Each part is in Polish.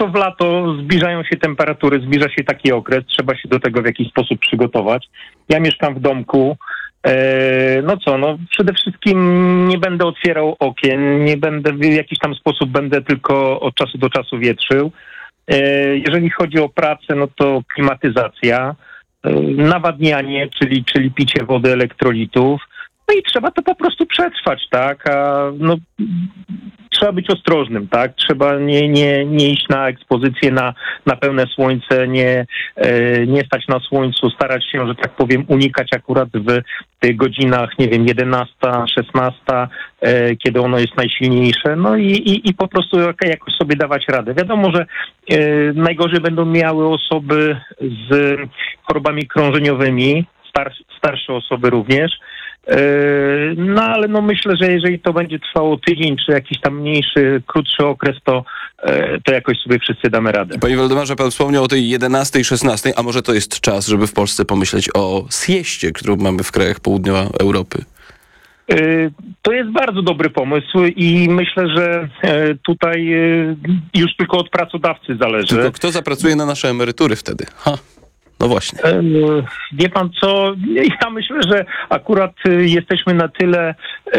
to w lato zbliżają się temperatury, zbliża się taki okres, trzeba się do tego w jakiś sposób przygotować. Ja mieszkam w domku. Przede wszystkim nie będę otwierał okien, nie będę w jakiś tam sposób, będę tylko od czasu do czasu wietrzył. Jeżeli chodzi o pracę, no to klimatyzacja, nawadnianie, czyli picie wody, elektrolitów. No i trzeba to po prostu przetrwać, tak? Trzeba być ostrożnym, tak? Trzeba nie iść na ekspozycję na pełne słońce, nie stać na słońcu, starać się, że tak powiem, unikać akurat w tych godzinach, nie wiem, 11, 16, kiedy ono jest najsilniejsze, no i po prostu jakoś sobie dawać radę. Wiadomo, że najgorzej będą miały osoby z chorobami krążeniowymi, starsze osoby również. Ale myślę, że jeżeli to będzie trwało tydzień, czy jakiś tam mniejszy, krótszy okres, to jakoś sobie wszyscy damy radę. Panie Waldemarze, pan wspomniał o tej 11, 16, a może to jest czas, żeby w Polsce pomyśleć o sieście, którą mamy w krajach południa Europy? To jest bardzo dobry pomysł i myślę, że tutaj już tylko od pracodawcy zależy. Tylko kto zapracuje na nasze emerytury wtedy? No właśnie. Wie pan co, ja myślę, że akurat jesteśmy na tyle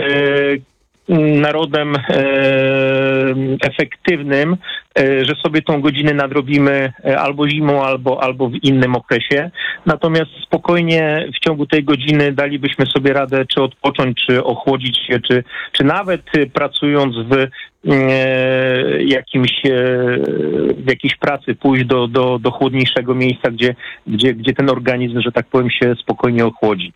narodem efektywnym, że sobie tą godzinę nadrobimy albo zimą, albo w innym okresie. Natomiast spokojnie w ciągu tej godziny dalibyśmy sobie radę, czy odpocząć, czy ochłodzić się, czy nawet pracując w jakiejś pracy pójść do chłodniejszego miejsca, gdzie ten organizm, że tak powiem, się spokojnie ochłodzi.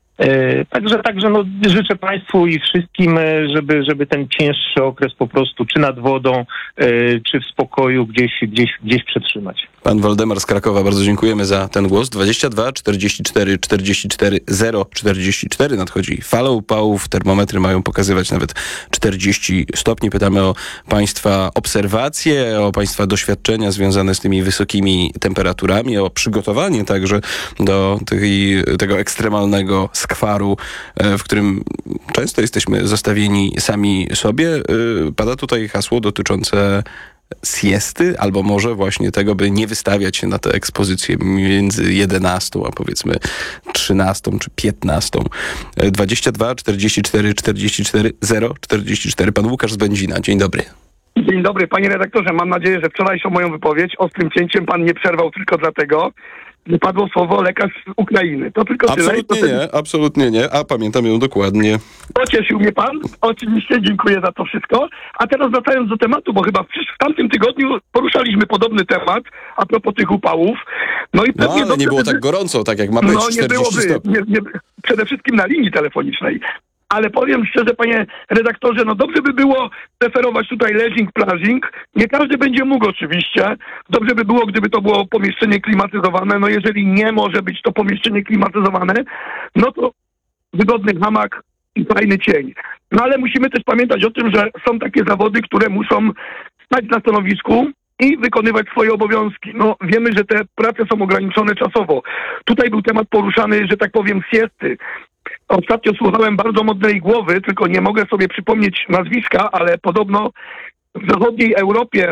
Także życzę Państwu i wszystkim, żeby ten cięższy okres po prostu czy nad wodą, czy w spokoju gdzieś przetrzymać. Pan Waldemar z Krakowa, bardzo dziękujemy za ten głos. 22 44 44 0 44 nadchodzi fala upałów, termometry mają pokazywać nawet 40 stopni. Pytamy o Państwa obserwacje, o Państwa doświadczenia związane z tymi wysokimi temperaturami, o przygotowanie także do tego ekstremalnego skwaru, w którym często jesteśmy zostawieni sami sobie. Pada tutaj hasło dotyczące siesty, albo może właśnie tego, by nie wystawiać się na tę ekspozycję między 11, a powiedzmy 13 czy 15. 22 44 44 0 44. Pan Łukasz z Będzina. Dzień dobry. Dzień dobry, panie redaktorze. Mam nadzieję, że wczorajszą moją wypowiedź ostrym cięciem pan nie przerwał tylko dlatego, że padło słowo lekarz z Ukrainy. To tylko absolutnie tyle. Absolutnie nie, a pamiętam ją dokładnie. Pocieszył mnie pan. Oczywiście dziękuję za to wszystko. A teraz wracając do tematu, bo chyba w tamtym tygodniu poruszaliśmy podobny temat a propos tych upałów. No i pewnie ale nie było tak gorąco, tak jak ma być, 40 stopni. Przede wszystkim na linii telefonicznej. Ale powiem szczerze, panie redaktorze, dobrze by było preferować tutaj leasing, plażing. Nie każdy będzie mógł oczywiście. Dobrze by było, gdyby to było pomieszczenie klimatyzowane. Jeżeli nie może być to pomieszczenie klimatyzowane, to wygodny hamak i fajny cień. Ale musimy też pamiętać o tym, że są takie zawody, które muszą stać na stanowisku i wykonywać swoje obowiązki. Wiemy, że te prace są ograniczone czasowo. Tutaj był temat poruszany, że tak powiem, siesty. Ostatnio słuchałem bardzo modnej głowy, tylko nie mogę sobie przypomnieć nazwiska, ale podobno w zachodniej Europie,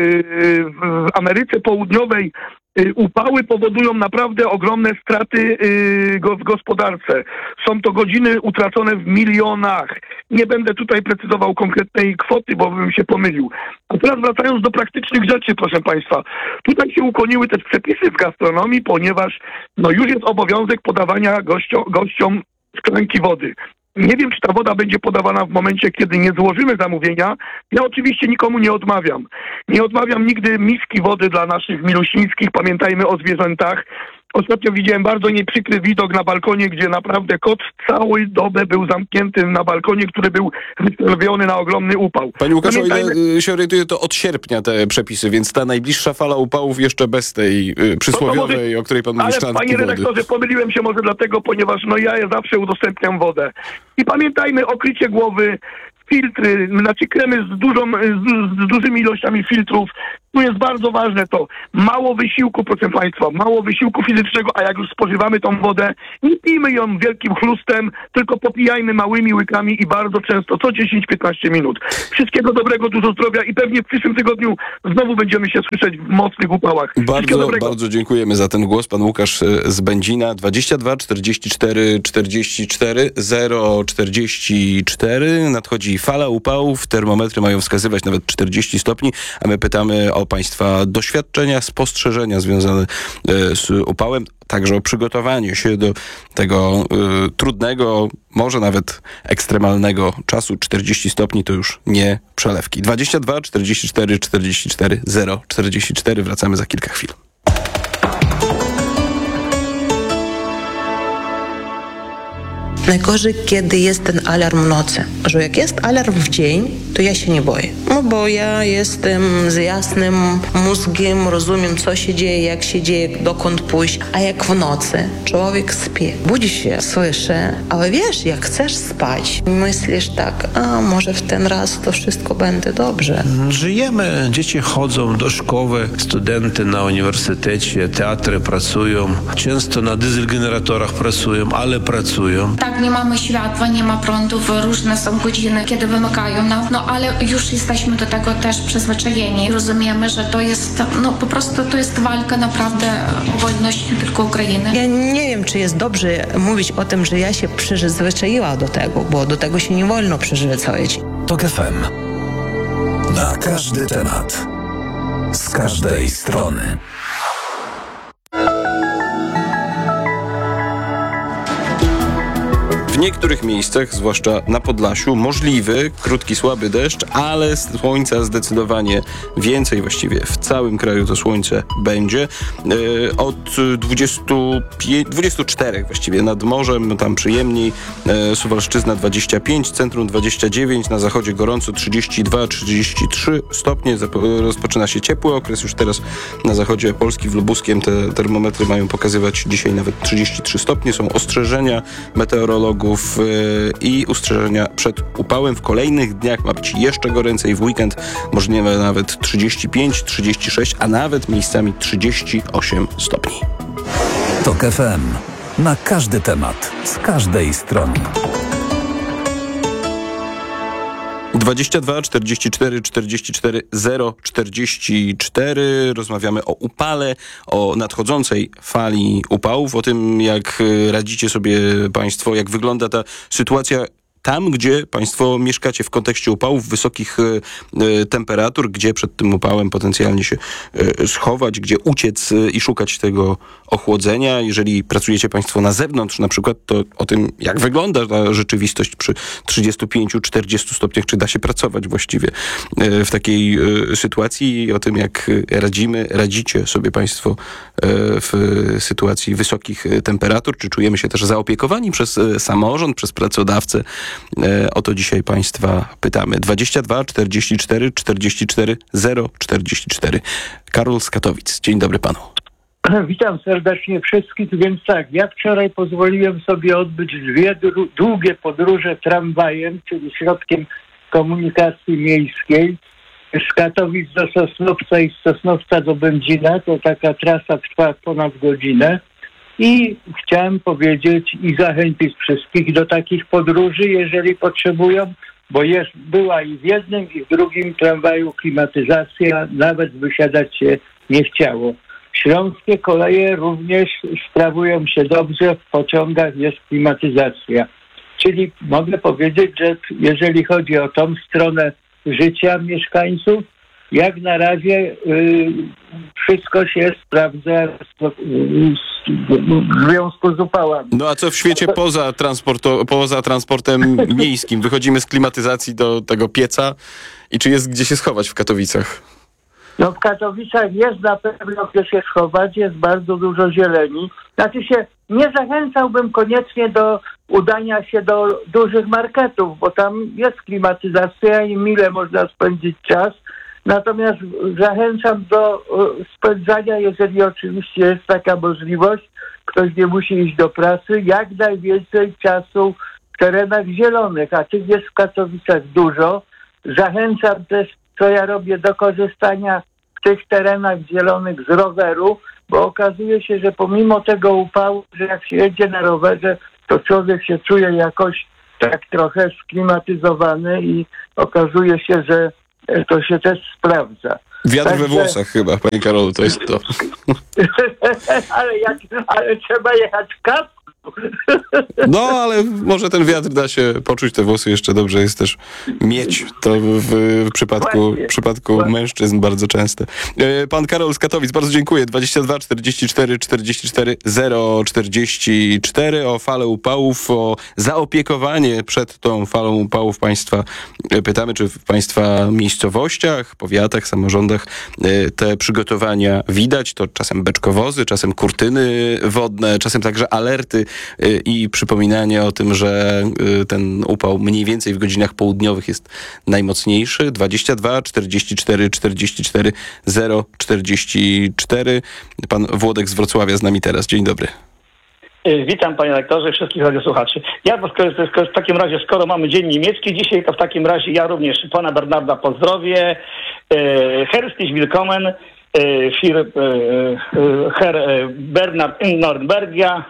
w Ameryce Południowej upały powodują naprawdę ogromne straty w gospodarce. Są to godziny utracone w milionach. Nie będę tutaj precyzował konkretnej kwoty, bo bym się pomylił. A teraz wracając do praktycznych rzeczy, proszę państwa. Tutaj się ukłoniły też przepisy w gastronomii, ponieważ już jest obowiązek podawania gościom szklanki wody. Nie wiem, czy ta woda będzie podawana w momencie, kiedy nie złożymy zamówienia. Ja oczywiście nikomu nie odmawiam. Nie odmawiam nigdy miski wody dla naszych milusińskich. Pamiętajmy o zwierzętach. Ostatnio widziałem bardzo nieprzykry widok na balkonie, gdzie naprawdę kot całą dobę był zamknięty na balkonie, który był wystawiony na ogromny upał. Panie Łukaszu, o ile się orientuję, to od sierpnia te przepisy, więc ta najbliższa fala upałów jeszcze bez tej przysłowiowej, o której pan mówi, szklanki wody. Ale panie redaktorze, pomyliłem się może dlatego, ponieważ ja zawsze udostępniam wodę. I pamiętajmy o krycie głowy, filtry, znaczy kremy z dużymi ilościami filtrów. Tu jest bardzo ważne to. Mało wysiłku, proszę Państwa, mało wysiłku fizycznego, a jak już spożywamy tą wodę, nie pijmy ją wielkim chlustem, tylko popijajmy małymi łykami i bardzo często, co 10-15 minut. Wszystkiego dobrego, dużo zdrowia i pewnie w przyszłym tygodniu znowu będziemy się słyszeć w mocnych upałach. Bardzo dziękujemy za ten głos. Pan Łukasz z Będzina. 22 44 44 044. Nadchodzi fala upałów. Termometry mają wskazywać nawet 40 stopni, a my pytamy o Państwa doświadczenia, spostrzeżenia związane z upałem, także o przygotowanie się do tego trudnego, może nawet ekstremalnego czasu. 40 stopni to już nie przelewki. 22 44 44 044. Wracamy za kilka chwil. Najgorzej, kiedy jest ten alarm w nocy. Że jak jest alarm w dzień, to ja się nie boję. No bo ja jestem z jasnym mózgiem, rozumiem, co się dzieje, jak się dzieje, dokąd pójść. A jak w nocy człowiek śpi, budzi się, słyszy, ale wiesz, jak chcesz spać, myślisz tak, a może w ten raz to wszystko będzie dobrze. Żyjemy, dzieci chodzą do szkoły, studenty na uniwersytecie, teatry pracują, często na dieselgeneratorach pracują, ale pracują. Tak, nie mamy światła, nie ma prądów, różne są godziny, kiedy wymykają nam, no ale już jesteśmy do tego też przyzwyczajeni. Rozumiemy, że to jest, no po prostu to jest walka naprawdę o wolność nie tylko Ukrainy. Ja nie wiem, czy jest dobrze mówić o tym, że ja się przyzwyczaiła do tego, bo do tego się nie wolno przyzwyczaić. TOK FM. Na każdy temat. Z każdej strony. W niektórych miejscach, zwłaszcza na Podlasiu, możliwy krótki, słaby deszcz, ale słońca zdecydowanie więcej. Właściwie w całym kraju to słońce będzie. Od 24 właściwie nad morzem, tam przyjemniej. Suwalszczyzna 25, centrum 29, na zachodzie gorąco 32-33 stopnie. Rozpoczyna się ciepły okres. Już teraz na zachodzie Polski, w Lubuskiem, te termometry mają pokazywać dzisiaj nawet 33 stopnie. Są ostrzeżenia meteorologów i ostrzeżenia przed upałem. W kolejnych dniach ma być jeszcze goręcej. W weekend możliwe nawet 35, 36, a nawet miejscami 38 stopni. TOK FM. Na każdy temat. Z każdej strony. 22 44 44 044. Rozmawiamy o upale, o nadchodzącej fali upałów, o tym, jak radzicie sobie Państwo, jak wygląda ta sytuacja tam, gdzie Państwo mieszkacie w kontekście upałów, wysokich temperatur, gdzie przed tym upałem potencjalnie się schować, gdzie uciec i szukać tego ochłodzenia. Jeżeli pracujecie Państwo na zewnątrz na przykład, to o tym, jak wygląda ta rzeczywistość przy 35-40 stopniach, czy da się pracować właściwie w takiej sytuacji i o tym, jak radzicie sobie Państwo w sytuacji wysokich temperatur, czy czujemy się też zaopiekowani przez samorząd, przez pracodawcę. O to dzisiaj Państwa pytamy. 22 44 44 044. Karol z Katowic. Dzień dobry Panu. Witam serdecznie wszystkich, więc tak, ja wczoraj pozwoliłem sobie odbyć dwie długie podróże tramwajem, czyli środkiem komunikacji miejskiej, z Katowic do Sosnowca i z Sosnowca do Będzina. To taka trasa trwa ponad godzinę. I chciałem powiedzieć i zachęcić wszystkich do takich podróży, jeżeli potrzebują, bo była i w jednym, i w drugim tramwaju klimatyzacja, nawet wysiadać się nie chciało. Śląskie koleje również sprawują się dobrze, w pociągach jest klimatyzacja. Czyli mogę powiedzieć, że jeżeli chodzi o tą stronę życia mieszkańców, jak na razie wszystko się sprawdza w związku z upałami. No a co w świecie poza transportem miejskim? Wychodzimy z klimatyzacji do tego pieca i czy jest gdzie się schować w Katowicach? No w Katowicach jest na pewno gdzie się schować, jest bardzo dużo zieleni. Znaczy się, nie zachęcałbym koniecznie do udania się do dużych marketów, bo tam jest klimatyzacja i mile można spędzić czas. Natomiast zachęcam do spędzania, jeżeli oczywiście jest taka możliwość, ktoś nie musi iść do pracy, jak najwięcej czasu w terenach zielonych, a tych jest w Katowicach dużo. Zachęcam też, co ja robię, do korzystania w tych terenach zielonych z roweru, bo okazuje się, że pomimo tego upału, że jak się jedzie na rowerze, to człowiek się czuje jakoś tak trochę sklimatyzowany i okazuje się, że to się też sprawdza. Wiatr we włosach chyba, panie Karolu, to jest to. ale trzeba jechać w kasku. No, ale może ten wiatr da się poczuć, te włosy jeszcze dobrze jest też mieć. To w przypadku mężczyzn bardzo częste. Pan Karol z Katowic, bardzo dziękuję. 22 44 44 044 o falę upałów, o zaopiekowanie przed tą falą upałów państwa. Pytamy, czy w państwa miejscowościach, powiatach, samorządach te przygotowania widać. To czasem beczkowozy, czasem kurtyny wodne, czasem także alerty i przypominanie o tym, że ten upał mniej więcej w godzinach południowych jest najmocniejszy. 22 44 44 044. Pan Włodek z Wrocławia z nami teraz. Dzień dobry. Witam panie rektorze, wszystkich radiosłuchaczy. Ja w takim razie, skoro mamy Dzień Niemiecki dzisiaj, to w takim razie ja również pana Bernarda pozdrowię. Herzlich willkommen, Herr Bernard in Norymbergia,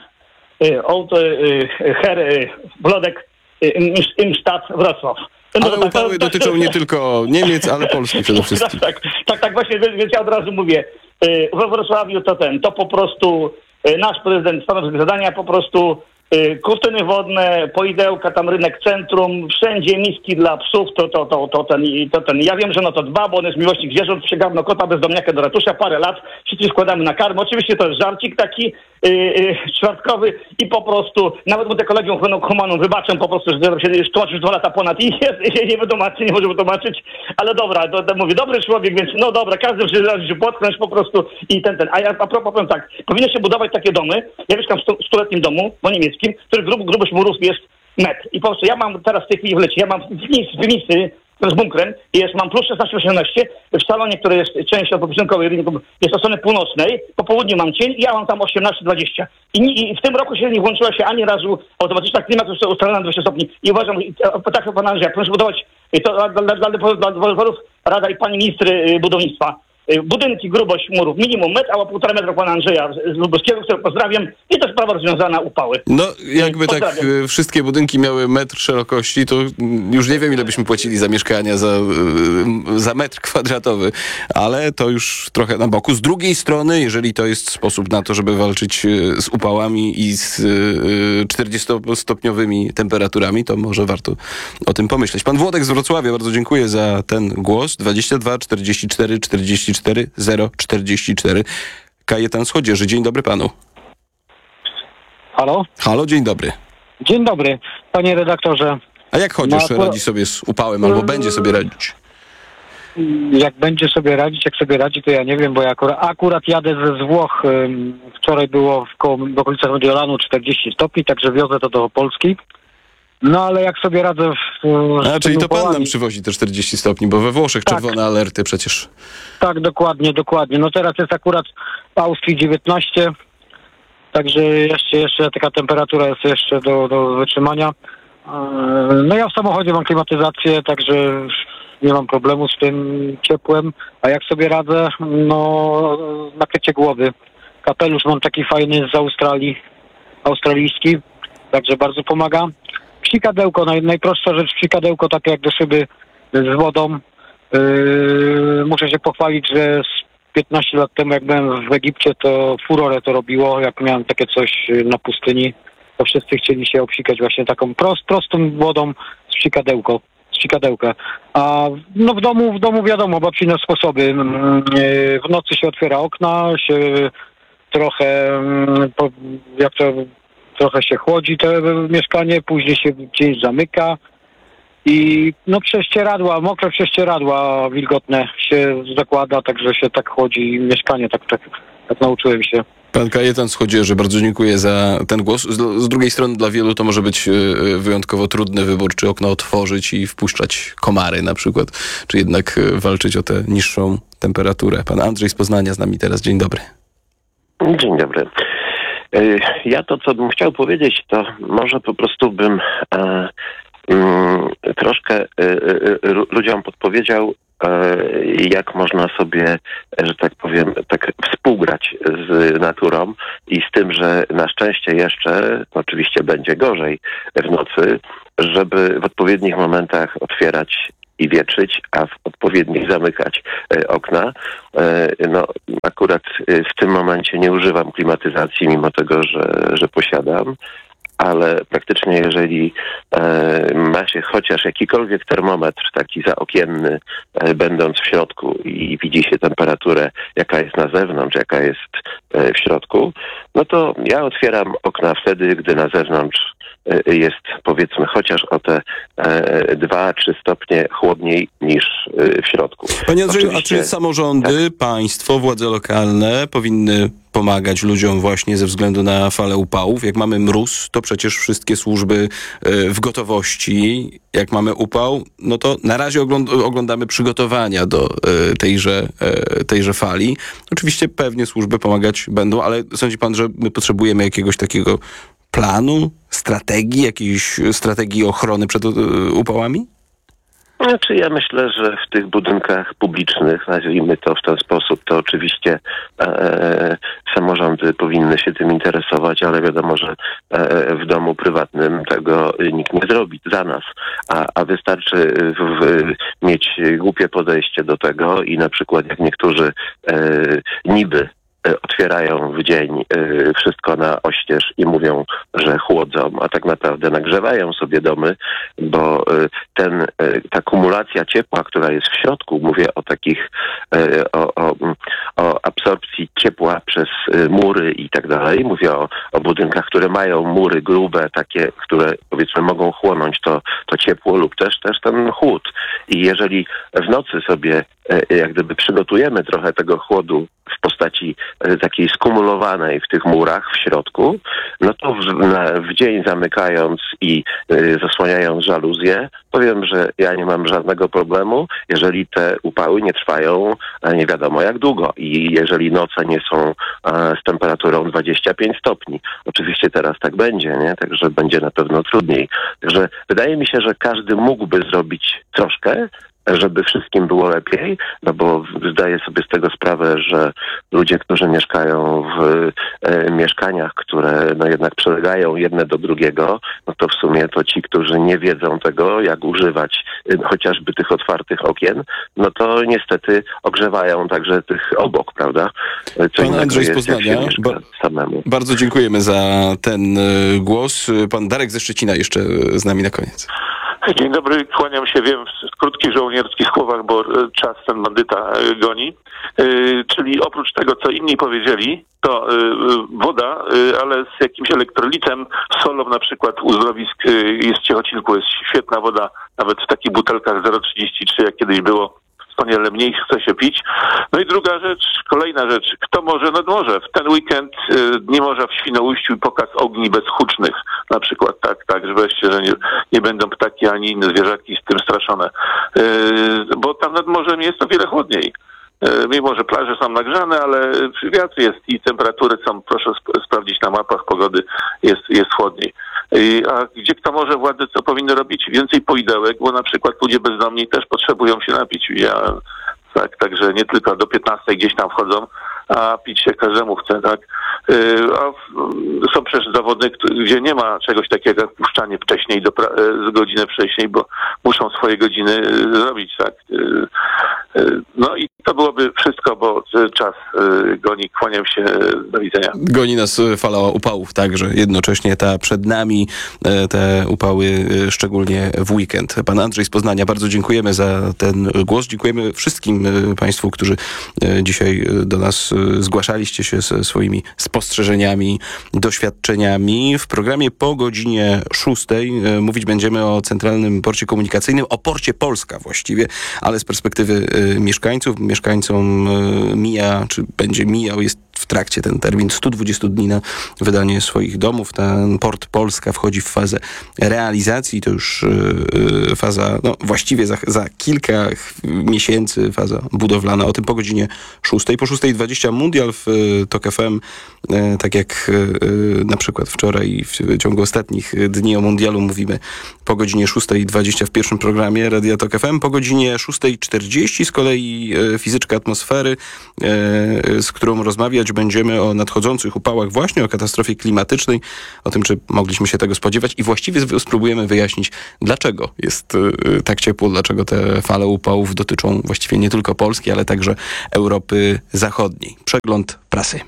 Herr Włodek im Stadt Wrocław. Ale upały dotyczą nie tylko Niemiec, ale Polski przede wszystkim. Tak, właśnie, więc ja od razu mówię, we Wrocławiu to po prostu nasz prezydent stanowi zadania, po prostu kurtyny wodne, poidełka, tam rynek centrum, wszędzie miski dla psów, to ten. Ja wiem, że to dba, bo on jest miłośnik zwierząt, przygarnął kota bezdomniaka do ratusza, parę lat, wszyscy składamy na karmę. Oczywiście to jest żarcik taki czwartkowy i po prostu, nawet mu te kolegium humanum wybaczę po prostu, że się już tłumaczy już 2 lata ponad i nie wytłumaczy, nie może wytłumaczyć, ale dobra, to mówię, dobry człowiek, więc no dobra, każdy razie się potknąć po prostu i ten. A ja a propos powiem tak, powinno się budować takie domy, ja mieszkam w 100-letnim domu, po niemieckim, który grubość murów jest metr. I po prostu ja mam teraz w tej chwili w lecie, ja mam w winnicy z bunkrem, mam plus 16-18, w salonie, który jest częścią podwyżynkowej, jest od strony północnej, po południu mam cień i ja mam tam 18-20. I w tym roku się nie włączyła się ani razu automatyczna klimatyzacja jest ustalona na 20 stopni. I uważam, tak jak pan Andrzej, proszę budować to dla deweloperów Rada i pani ministry budownictwa. Budynki, grubość murów minimum metr, a 1,5 metra pana Andrzeja z Lubuskiego, którego pozdrawiam. I to sprawa rozwiązana, upały. No, jakby tak wszystkie budynki miały metr szerokości, to już nie wiem, ile byśmy płacili za mieszkania, za metr kwadratowy, ale to już trochę na boku. Z drugiej strony, jeżeli to jest sposób na to, żeby walczyć z upałami i z 40-stopniowymi temperaturami, to może warto o tym pomyśleć. Pan Włodek z Wrocławia, bardzo dziękuję za ten głos. 22 44 44 044. Kajetan z Chodzieży. Dzień dobry panu. Halo? Halo, dzień dobry. Dzień dobry, panie redaktorze. A jak Chodzież radzi sobie z upałem, albo będzie sobie radzić? Jak będzie sobie radzić, jak sobie radzi, to ja nie wiem, bo ja akurat jadę z Włoch. Wczoraj było w okolicach Mediolanu 40 stopni, także wiozę to do Polski. No ale jak sobie radzę czyli to pan nam przywozi te 40 stopni, bo we Włoszech czerwone alerty przecież. Tak, dokładnie. No teraz jest akurat w Austrii 19, także jeszcze taka temperatura jest jeszcze do wytrzymania. No ja w samochodzie mam klimatyzację, także nie mam problemu z tym ciepłem. A jak sobie radzę? No nakrycie głowy. Kapelusz mam taki fajny z Australii, australijski, także bardzo pomaga. Psikadełko, najprostsza rzecz, psikadełko takie jak do szyby z wodą. Muszę się pochwalić, że 15 lat temu jak byłem w Egipcie, to furorę to robiło, jak miałem takie coś na pustyni, to wszyscy chcieli się obsikać właśnie taką prostą wodą z psikadełka. A no w domu wiadomo, babcine sposoby. W nocy się otwiera okna, się trochę trochę się chłodzi to mieszkanie, później się gdzieś zamyka i no prześcieradła, mokre prześcieradła wilgotne się zakłada, także się tak chłodzi mieszkanie, tak nauczyłem się. Pan Kajetan z Chodzieży, bardzo dziękuję za ten głos. Z drugiej strony dla wielu to może być wyjątkowo trudny wybór, czy okno otworzyć i wpuszczać komary na przykład, czy jednak walczyć o tę niższą temperaturę. Pan Andrzej z Poznania z nami teraz. Dzień dobry. Dzień dobry. Ja to, co bym chciał powiedzieć, to może po prostu bym troszkę ludziom podpowiedział, jak można sobie, że tak powiem, tak współgrać z naturą i z tym, że na szczęście jeszcze, oczywiście będzie gorzej w nocy, żeby w odpowiednich momentach otwierać i wietrzyć, a w odpowiednich zamykać okna. No, akurat w tym momencie nie używam klimatyzacji, mimo tego, że posiadam, ale praktycznie jeżeli ma się chociaż jakikolwiek termometr taki zaokienny, będąc w środku i widzi się temperaturę, jaka jest na zewnątrz, jaka jest w środku, no to ja otwieram okna wtedy, gdy na zewnątrz jest, powiedzmy, chociaż o te 2-3 stopnie chłodniej niż w środku. Panie Andrzeju, Oczywiście, a czy samorządy, państwo, władze lokalne powinny pomagać ludziom właśnie ze względu na falę upałów? Jak mamy mróz, to przecież wszystkie służby w gotowości. Jak mamy upał, no to na razie oglądamy przygotowania do tejże fali. Oczywiście pewnie służby pomagać będą, ale sądzi pan, że my potrzebujemy jakiegoś takiego planu, jakiejś strategii ochrony przed upałami? Znaczy ja myślę, że w tych budynkach publicznych, nazwijmy to w ten sposób, to oczywiście samorządy powinny się tym interesować, ale wiadomo, że w domu prywatnym tego nikt nie zrobi za nas, a wystarczy mieć głupie podejście do tego i na przykład jak niektórzy niby otwierają w dzień wszystko na oścież i mówią, że chłodzą, a tak naprawdę nagrzewają sobie domy, bo ta kumulacja ciepła, która jest w środku, mówię o takich o absorpcji ciepła przez mury i tak dalej, mówię o budynkach, które mają mury grube, takie, które powiedzmy mogą chłonąć to ciepło lub też ten chłód. I jeżeli w nocy sobie jak gdyby przygotujemy trochę tego chłodu w postaci takiej skumulowanej w tych murach w środku, no to w dzień zamykając i zasłaniając żaluzję, powiem, że ja nie mam żadnego problemu, jeżeli te upały nie trwają nie wiadomo jak długo i jeżeli noce nie są z temperaturą 25 stopni. Oczywiście teraz tak będzie, nie? Także będzie na pewno trudniej. Także wydaje mi się, że każdy mógłby zrobić troszkę, żeby wszystkim było lepiej, no bo zdaję sobie z tego sprawę, że ludzie, którzy mieszkają w mieszkaniach, które no jednak przylegają jedne do drugiego, no to w sumie to ci, którzy nie wiedzą tego, jak używać chociażby tych otwartych okien, no to niestety ogrzewają także tych obok, prawda? Pan Andrzej z Poznania, bardzo dziękujemy za ten głos. Pan Darek ze Szczecina jeszcze z nami na koniec. Dzień dobry, kłaniam się, wiem, w krótkich żołnierskich słowach, bo czas ten bandyta goni. Czyli oprócz tego, co inni powiedzieli, to woda, ale z jakimś elektrolitem, solą na przykład uzdrowisk jest w Ciechocinku, jest świetna woda, nawet w takich butelkach 0,33, jak kiedyś było. Wspaniale, mniej chce się pić. No i druga rzecz, kolejna rzecz. Kto może? No może. W ten weekend nie morza w Świnoujściu i pokaz ogni bezhucznych. Na przykład tak, że wreszcie, że nie będą ptaki ani inne zwierzaki z tym straszone. Bo tam nad morzem jest o wiele chłodniej. Mimo że plaże są nagrzane, ale wiatr jest i temperatury są, proszę sprawdzić na mapach pogody, jest chłodniej. A gdzie kto może, władze co powinny robić? Więcej poidełek, bo na przykład ludzie bezdomni też potrzebują się napić. Także nie tylko do 15 gdzieś tam wchodzą, a pić się każdemu chce, tak? A są przecież zawody, gdzie nie ma czegoś takiego jak puszczanie wcześniej, z godziny wcześniej, bo muszą swoje godziny zrobić, tak? No i to byłoby wszystko, bo czas goni. Kłaniam się, do widzenia. Goni nas fala upałów, także jednocześnie ta przed nami, te upały szczególnie w weekend. Pan Andrzej z Poznania, bardzo dziękujemy za ten głos. Dziękujemy wszystkim państwu, którzy dzisiaj do nas zgłaszaliście się ze swoimi spostrzeżeniami, doświadczeniami. W programie po godzinie 6 mówić będziemy o Centralnym Porcie Komunikacyjnym, o Porcie Polska właściwie, ale z perspektywy mieszkańcom mija, czy będzie mijał, jest w trakcie ten termin 120 dni na wydanie swoich domów. Ten Port Polska wchodzi w fazę realizacji. To już faza, no właściwie za kilka miesięcy faza budowlana. O tym po godzinie 6. Po 6:20 Mundial w TOK FM. Tak jak na przykład wczoraj i w ciągu ostatnich dni o Mundialu mówimy po godzinie 6:20 w pierwszym programie Radia TOK FM. Po godzinie 6:40 z kolei fizyczka atmosfery, z którą rozmawiać będziemy o nadchodzących upałach, właśnie o katastrofie klimatycznej, o tym, czy mogliśmy się tego spodziewać i właściwie spróbujemy wyjaśnić, dlaczego jest tak ciepło, dlaczego te fale upałów dotyczą właściwie nie tylko Polski, ale także Europy Zachodniej. Przegląd prasy.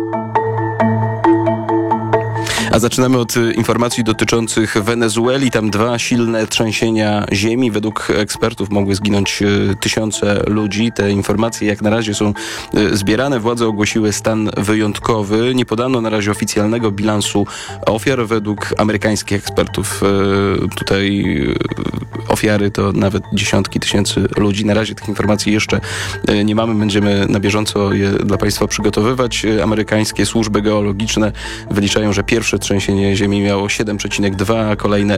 A zaczynamy od informacji dotyczących Wenezueli. Tam 2 silne trzęsienia ziemi. Według ekspertów mogły zginąć tysiące ludzi. Te informacje jak na razie są zbierane. Władze ogłosiły stan wyjątkowy. Nie podano na razie oficjalnego bilansu ofiar. Według amerykańskich ekspertów tutaj ofiary to nawet dziesiątki tysięcy ludzi. Na razie tych informacji jeszcze nie mamy. Będziemy na bieżąco je dla Państwa przygotowywać. Amerykańskie służby geologiczne wyliczają, że pierwsze trzęsienie ziemi miało 7,2, a kolejne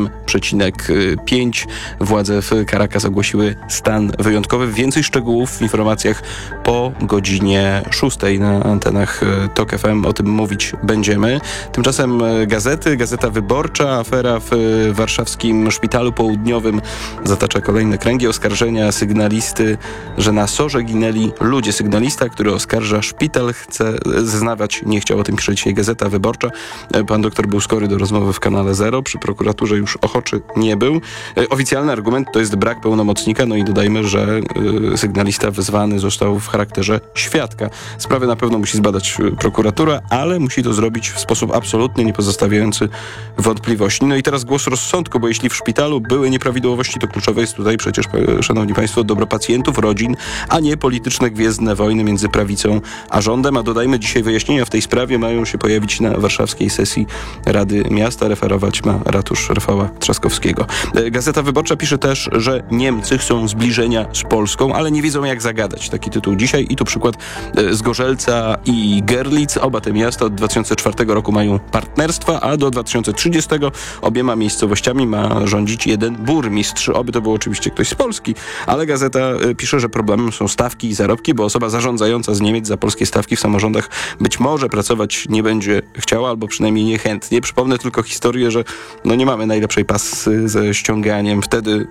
7,5. Władze w Caracas ogłosiły stan wyjątkowy. Więcej szczegółów w informacjach po godzinie 6 na antenach TOK FM. O tym mówić będziemy. Tymczasem gazety. Gazeta Wyborcza. Afera w warszawskim szpitalu południowym zatacza kolejne kręgi. Oskarżenia sygnalisty, że na SOR-ze ginęli ludzie. Sygnalista, który oskarża szpital, zeznawać nie chciał. O tym pisze dzisiaj Gazeta Wyborcza. Pan doktor był skory do rozmowy w kanale Zero. Przy prokuraturze już ochoczy nie był. Oficjalny argument to jest brak pełnomocnika. No i dodajmy, że sygnalista wezwany został w charakterze świadka. Sprawę na pewno musi zbadać prokuratura, ale musi to zrobić w sposób absolutny, nie pozostawiający wątpliwości. No i teraz głos rozsądku, bo jeśli w szpitalu były nieprawidłowości, to kluczowe jest tutaj przecież, szanowni państwo, dobro pacjentów, rodzin, a nie polityczne gwiezdne wojny między prawicą a rządem. A dodajmy, dzisiaj wyjaśnienia w tej sprawie mają się pojawić na warszawskiej sesji Rady Miasta. Referować ma ratusz Rafała Trzaskowskiego. Gazeta Wyborcza pisze też, że Niemcy chcą zbliżenia z Polską, ale nie wiedzą jak zagadać. Taki tytuł dzisiaj. I tu przykład Zgorzelca i Görlitz. Oba te miasta od 2004 roku mają partnerstwa, a do 2030 obiema miejscowościami ma rządzić jeden burmistrz. Oby to był oczywiście ktoś z Polski, ale gazeta pisze, że problemem są stawki i zarobki, bo osoba zarządzająca z Niemiec za polskie stawki w samorządach być może pracować nie będzie chciała, albo przynajmniej niechętnie. Przypomnę tylko historię, że no nie mamy najlepszej pasy ze ściąganiem wtedy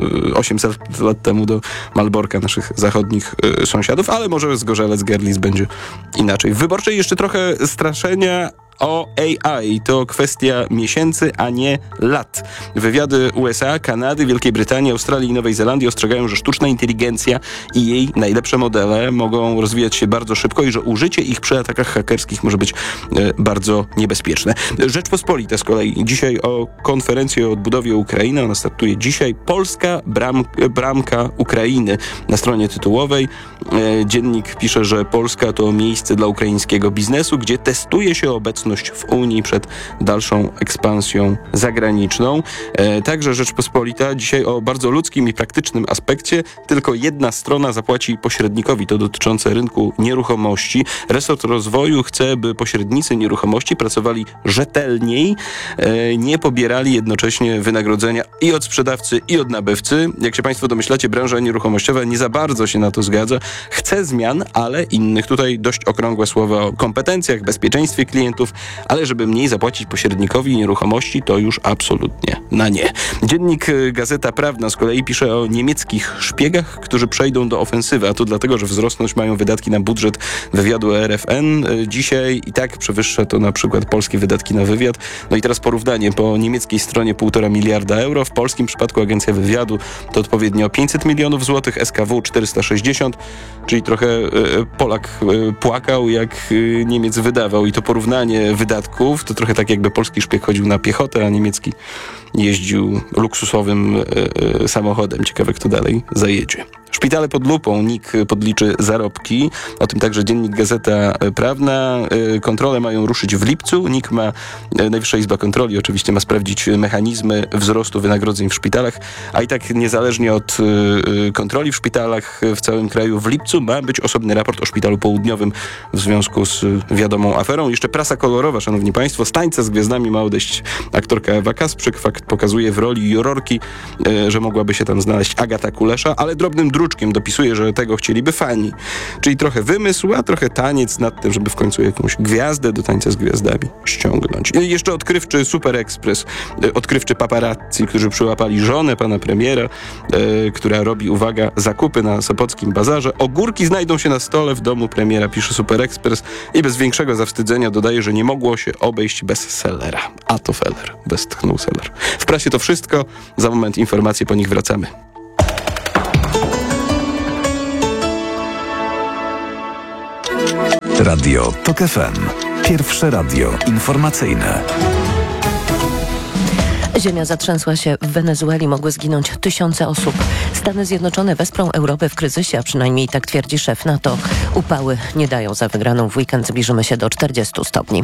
800 lat temu do Malborka naszych zachodnich sąsiadów, ale może Zgorzelec, Görlitz będzie inaczej. W Wyborczej jeszcze trochę straszenia o AI. To kwestia miesięcy, a nie lat. Wywiady USA, Kanady, Wielkiej Brytanii, Australii i Nowej Zelandii ostrzegają, że sztuczna inteligencja i jej najlepsze modele mogą rozwijać się bardzo szybko i że użycie ich przy atakach hakerskich może być bardzo niebezpieczne. Rzeczpospolita z kolei dzisiaj o konferencji o odbudowie Ukrainy. Ona startuje dzisiaj. Polska bramka Ukrainy. Na stronie tytułowej dziennik pisze, że Polska to miejsce dla ukraińskiego biznesu, gdzie testuje się obecność w Unii przed dalszą ekspansją zagraniczną. Także Rzeczpospolita dzisiaj o bardzo ludzkim i praktycznym aspekcie. Tylko jedna strona zapłaci pośrednikowi. To dotyczące rynku nieruchomości. Resort rozwoju chce, by pośrednicy nieruchomości pracowali rzetelniej, nie pobierali jednocześnie wynagrodzenia i od sprzedawcy, i od nabywcy. Jak się Państwo domyślacie, branża nieruchomościowa nie za bardzo się na to zgadza. Chce zmian, ale innych. Tutaj dość okrągłe słowa o kompetencjach, bezpieczeństwie klientów, ale żeby mniej zapłacić pośrednikowi nieruchomości, to już absolutnie na nie. Dziennik Gazeta Prawna z kolei pisze o niemieckich szpiegach, którzy przejdą do ofensywy, a to dlatego, że wzrosnąć mają wydatki na budżet wywiadu RFN. Dzisiaj i tak przewyższa to na przykład polskie wydatki na wywiad. No i teraz porównanie. Po niemieckiej stronie 1,5 miliarda euro, w polskim przypadku Agencja Wywiadu to odpowiednio 500 milionów złotych, SKW 460, czyli trochę Polak płakał, jak Niemiec wydawał. I to porównanie wydatków to trochę tak, jakby polski szpieg chodził na piechotę, a niemiecki jeździł luksusowym samochodem. Ciekawe, kto dalej zajedzie. Szpitale pod lupą. NIK podliczy zarobki. O tym także dziennik Gazeta Prawna. Kontrole mają ruszyć w lipcu. NIK Najwyższa Izba Kontroli oczywiście ma sprawdzić mechanizmy wzrostu wynagrodzeń w szpitalach, a i tak niezależnie od kontroli w szpitalach w całym kraju w lipcu ma być osobny raport o Szpitalu Południowym w związku z wiadomą aferą. Jeszcze prasa kolorowa, szanowni państwo. Z Tańca z gwiazdami ma odejść aktorka Ewa Kasprzyk. Fakt pokazuje w roli jurorki, że mogłaby się tam znaleźć Agata Kulesza, ale drobnym druczkiem dopisuje, że tego chcieliby fani. Czyli trochę wymysł, a trochę taniec nad tym, żeby w końcu jakąś gwiazdę do Tańca z gwiazdami ściągnąć. I jeszcze odkrywczy Super Express, odkrywczy paparazzi, którzy przyłapali żonę pana premiera, która robi, uwaga, zakupy na Sopockim Bazarze. Ogórki znajdą się na stole w domu premiera, pisze Super Express i bez większego zawstydzenia dodaje, że nie mogło się obejść bez sellera. A to feller, westchnął seller. W prasie to wszystko. Za moment informacje, po nich wracamy. Radio TOK FM. Pierwsze radio informacyjne. Ziemia zatrzęsła się w Wenezueli, mogły zginąć tysiące osób. Stany Zjednoczone wesprą Europę w kryzysie, a przynajmniej tak twierdzi szef NATO. Upały nie dają za wygraną. W weekend zbliżymy się do 40 stopni.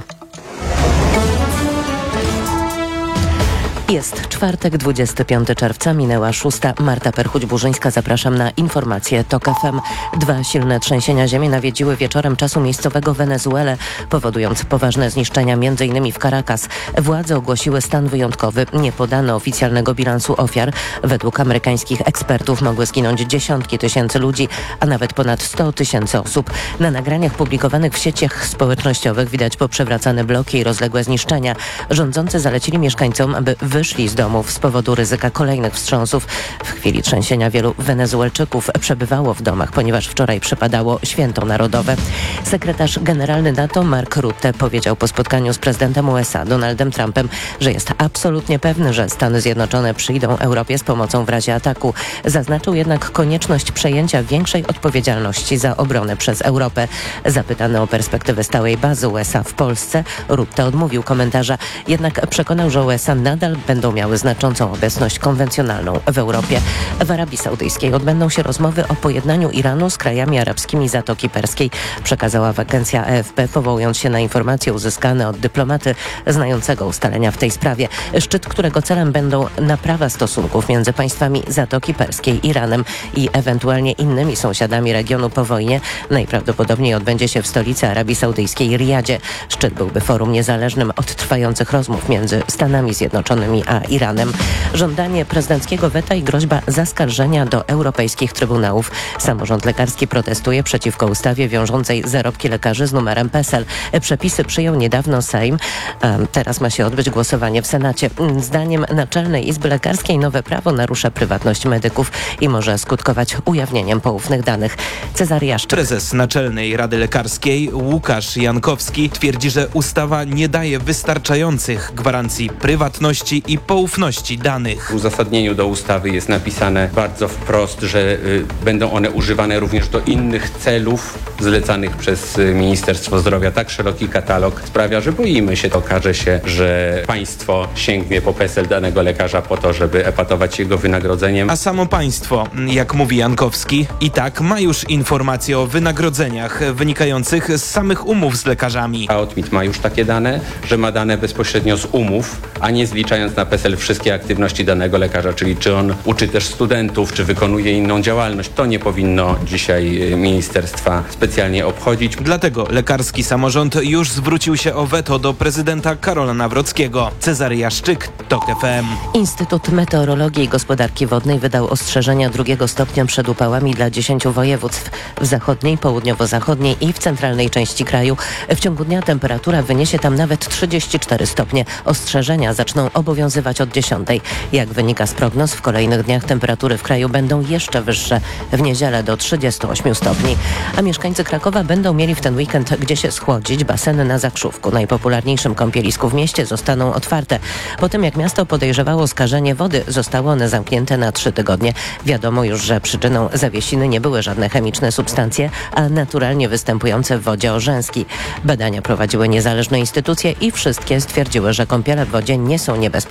Jest czwartek, 25 czerwca, minęła 6. Marta Perchuć-Burzyńska. Zapraszam na informacje TOK FM. 2 silne trzęsienia ziemi nawiedziły wieczorem czasu miejscowego Wenezuelę, powodując poważne zniszczenia m.in. w Caracas. Władze ogłosiły stan wyjątkowy. Nie podano oficjalnego bilansu ofiar. Według amerykańskich ekspertów mogły zginąć dziesiątki tysięcy ludzi, a nawet ponad 100 tysięcy osób. Na nagraniach publikowanych w sieciach społecznościowych widać poprzewracane bloki i rozległe zniszczenia. Rządzący zalecili mieszkańcom, aby wyszli z domów z powodu ryzyka kolejnych wstrząsów. W chwili trzęsienia wielu Wenezuelczyków przebywało w domach, ponieważ wczoraj przypadało święto narodowe. Sekretarz generalny NATO Mark Rutte powiedział po spotkaniu z prezydentem USA Donaldem Trumpem, że jest absolutnie pewny, że Stany Zjednoczone przyjdą Europie z pomocą w razie ataku. Zaznaczył jednak konieczność przejęcia większej odpowiedzialności za obronę przez Europę. Zapytany o perspektywę stałej bazy USA w Polsce, Rutte odmówił komentarza, jednak przekonał, że USA nadal będą miały znaczącą obecność konwencjonalną w Europie. W Arabii Saudyjskiej odbędą się rozmowy o pojednaniu Iranu z krajami arabskimi Zatoki Perskiej, przekazała agencja AFP, powołując się na informacje uzyskane od dyplomaty znającego ustalenia w tej sprawie. Szczyt, którego celem będą naprawa stosunków między państwami Zatoki Perskiej, Iranem i ewentualnie innymi sąsiadami regionu po wojnie, najprawdopodobniej odbędzie się w stolicy Arabii Saudyjskiej, Riyadzie. Szczyt byłby forum niezależnym od trwających rozmów między Stanami Zjednoczonymi a Iranem. Żądanie prezydenckiego weta i groźba zaskarżenia do europejskich trybunałów. Samorząd lekarski protestuje przeciwko ustawie wiążącej zarobki lekarzy z numerem PESEL. Przepisy przyjął niedawno Sejm. Teraz ma się odbyć głosowanie w Senacie. Zdaniem Naczelnej Izby Lekarskiej nowe prawo narusza prywatność medyków i może skutkować ujawnieniem poufnych danych. Cezary Jaszczyk. Prezes Naczelnej Rady Lekarskiej Łukasz Jankowski twierdzi, że ustawa nie daje wystarczających gwarancji prywatności i poufności danych. W uzasadnieniu do ustawy jest napisane bardzo wprost, że będą one używane również do innych celów zlecanych przez Ministerstwo Zdrowia. Tak szeroki katalog sprawia, że boimy się. Okaże się, że państwo sięgnie po PESEL danego lekarza po to, żeby epatować jego wynagrodzeniem. A samo państwo, jak mówi Jankowski, i tak ma już informacje o wynagrodzeniach wynikających z samych umów z lekarzami. A OTMIT ma już takie dane, że ma dane bezpośrednio z umów, a nie zliczając na PESEL wszystkie aktywności danego lekarza, czyli czy on uczy też studentów, czy wykonuje inną działalność. To nie powinno dzisiaj ministerstwa specjalnie obchodzić. Dlatego lekarski samorząd już zwrócił się o weto do prezydenta Karola Nawrockiego. Cezary Jaszczyk, TOK FM. Instytut Meteorologii i Gospodarki Wodnej wydał ostrzeżenia 2 stopnia przed upałami dla 10 województw. W zachodniej, południowo-zachodniej i w centralnej części kraju. W ciągu dnia temperatura wyniesie tam nawet 34 stopnie. Ostrzeżenia zaczną obowiązywać od 10. Jak wynika z prognoz, w kolejnych dniach temperatury w kraju będą jeszcze wyższe. W niedzielę do 38 stopni. A mieszkańcy Krakowa będą mieli w ten weekend gdzie się schłodzić. Baseny na Zakrzówku, najpopularniejszym kąpielisku w mieście, zostaną otwarte. Po tym jak miasto podejrzewało skażenie wody, zostały one zamknięte na 3 tygodnie. Wiadomo już, że przyczyną zawiesiny nie były żadne chemiczne substancje, a naturalnie występujące w wodzie orzęski. Badania prowadziły niezależne instytucje i wszystkie stwierdziły, że kąpiele w wodzie nie są niebezpieczne.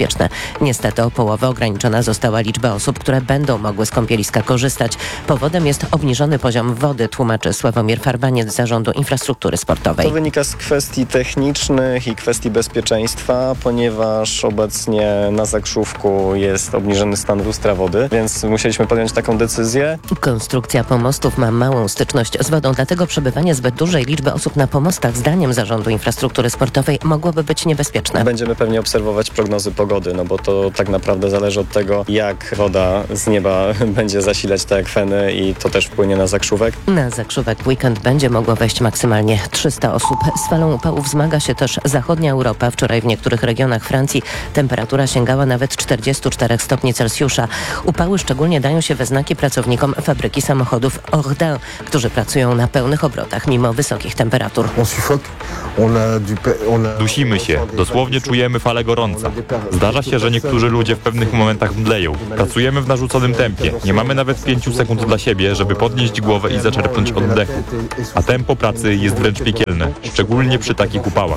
niebezpieczne. Niestety o połowę ograniczona została liczba osób, które będą mogły z kąpieliska korzystać. Powodem jest obniżony poziom wody, tłumaczy Sławomir Farbaniec z Zarządu Infrastruktury Sportowej. To wynika z kwestii technicznych i kwestii bezpieczeństwa, ponieważ obecnie na Zakrzówku jest obniżony stan lustra wody, więc musieliśmy podjąć taką decyzję. Konstrukcja pomostów ma małą styczność z wodą, dlatego przebywanie zbyt dużej liczby osób na pomostach, zdaniem Zarządu Infrastruktury Sportowej, mogłoby być niebezpieczne. Będziemy pewnie obserwować prognozy pogody, bo to tak naprawdę zależy od tego, jak woda z nieba będzie zasilać te akweny i to też wpłynie na Zakrzówek. Na Zakrzówek w weekend będzie mogło wejść maksymalnie 300 osób. Z falą upałów zmaga się też zachodnia Europa. Wczoraj w niektórych regionach Francji temperatura sięgała nawet 44 stopni Celsjusza. Upały szczególnie dają się we znaki pracownikom fabryki samochodów Ordin, którzy pracują na pełnych obrotach mimo wysokich temperatur. Dusimy się, dosłownie czujemy falę gorąca. Zdarza się, że niektórzy ludzie w pewnych momentach mdleją. Pracujemy w narzuconym tempie. Nie mamy nawet 5 sekund dla siebie, żeby podnieść głowę i zaczerpnąć oddechu. A tempo pracy jest wręcz piekielne, szczególnie przy takich upałach.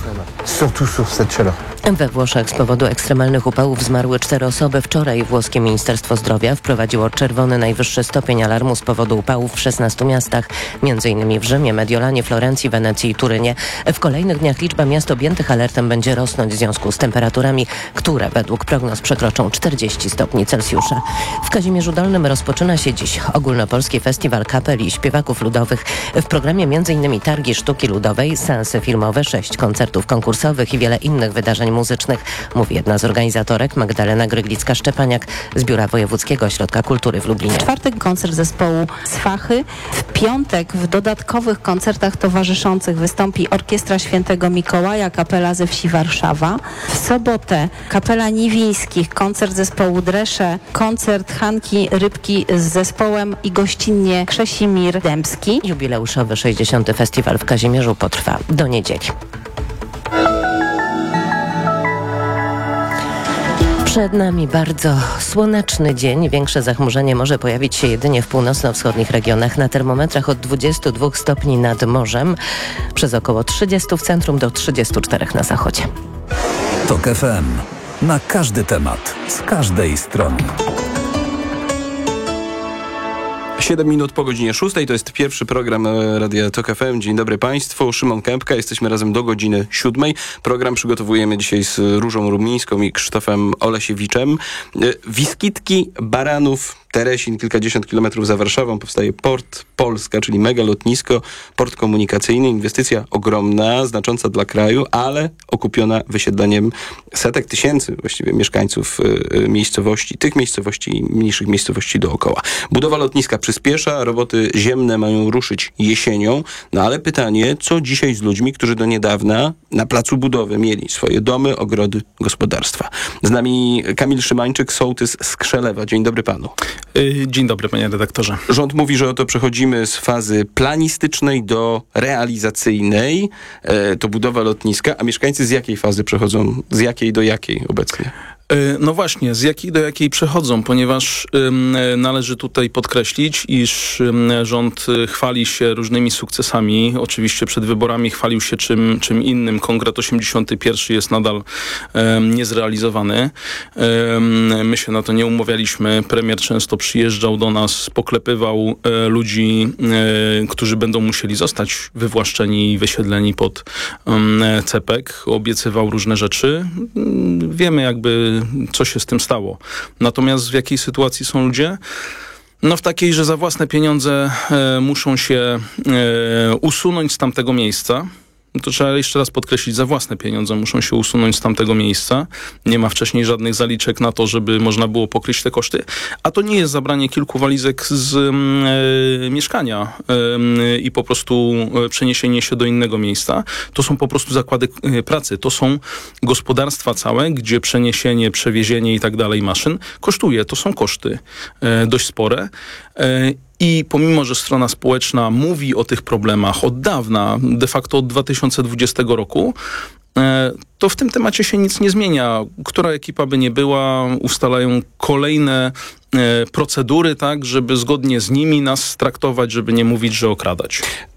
We Włoszech z powodu ekstremalnych upałów zmarły 4 osoby. Wczoraj włoskie Ministerstwo Zdrowia wprowadziło czerwony najwyższy stopień alarmu z powodu upałów w 16 miastach, m.in. w Rzymie, Mediolanie, Florencji, Wenecji i Turynie. W kolejnych dniach liczba miast objętych alertem będzie rosnąć w związku z temperaturami, które według prognoz przekroczą 40 stopni Celsjusza. W Kazimierzu Dolnym rozpoczyna się dziś ogólnopolski festiwal kapel i śpiewaków ludowych. W programie m.in. targi sztuki ludowej, seanse filmowe, 6 koncertów konkursowych i wiele innych wydarzeń muzycznych, mówi jedna z organizatorek, Magdalena Gryglicka-Szczepaniak z Biura Wojewódzkiego Ośrodka Kultury w Lublinie. W czwartek koncert zespołu Swachy. W piątek w dodatkowych koncertach towarzyszących wystąpi Orkiestra Świętego Mikołaja, kapela ze wsi Warszawa. W sobotę kapela Niwińskich, koncert zespołu Dresze, koncert Hanki Rybki z zespołem i gościnnie Krzesimir Dębski. Jubileuszowy 60. festiwal w Kazimierzu potrwa do niedzieli. Przed nami bardzo słoneczny dzień. Większe zachmurzenie może pojawić się jedynie w północno-wschodnich regionach. Na termometrach od 22 stopni nad morzem, przez około 30 w centrum do 34 na zachodzie. TOK FM. Na każdy temat, z każdej strony. 7 minut po godzinie 6. To jest pierwszy program Radia TOK FM. Dzień dobry Państwu. Szymon Kępka. Jesteśmy razem do godziny 7. Program przygotowujemy dzisiaj z Różą Rumińską i Krzysztofem Olesiewiczem. Wiskitki, Baranów, Teresin, kilkadziesiąt kilometrów za Warszawą powstaje Port Polska, czyli mega lotnisko, port komunikacyjny, inwestycja ogromna, znacząca dla kraju, ale okupiona wysiedleniem setek tysięcy właściwie mieszkańców miejscowości, tych miejscowości i mniejszych miejscowości dookoła. Budowa lotniska przyspiesza, roboty ziemne mają ruszyć jesienią, no ale pytanie, co dzisiaj z ludźmi, którzy do niedawna na placu budowy mieli swoje domy, ogrody, gospodarstwa. Z nami Kamil Szymańczyk, sołtys z Krzelewa. Dzień dobry panu. Dzień dobry, panie redaktorze. Rząd mówi, że oto przechodzimy z fazy planistycznej do realizacyjnej. To budowa lotniska, a mieszkańcy z jakiej fazy przechodzą? Z jakiej do jakiej obecnie? No właśnie, z jakiej do jakiej przechodzą, ponieważ należy tutaj podkreślić, iż rząd chwali się różnymi sukcesami. Oczywiście przed wyborami chwalił się czym innym. Kongres 81 jest nadal niezrealizowany. My się na to nie umawialiśmy. Premier często przyjeżdżał do nas, poklepywał ludzi, którzy będą musieli zostać wywłaszczeni i wysiedleni pod CPK. Obiecywał różne rzeczy. Wiemy jakby, co się z tym stało. Natomiast w jakiej sytuacji są ludzie? No w takiej, że za własne pieniądze muszą się usunąć z tamtego miejsca. To trzeba jeszcze raz podkreślić, za własne pieniądze muszą się usunąć z tamtego miejsca. Nie ma wcześniej żadnych zaliczek na to, żeby można było pokryć te koszty. A to nie jest zabranie kilku walizek z mieszkania i po prostu przeniesienie się do innego miejsca. To są po prostu zakłady pracy. To są gospodarstwa całe, gdzie przeniesienie, przewiezienie i tak dalej maszyn kosztuje. To są koszty dość spore. I pomimo, że strona społeczna mówi o tych problemach od dawna, de facto od 2020 roku, to w tym temacie się nic nie zmienia. Która ekipa by nie była, ustalają kolejne procedury, tak, żeby zgodnie z nimi nas traktować, żeby nie mówić, że okradać.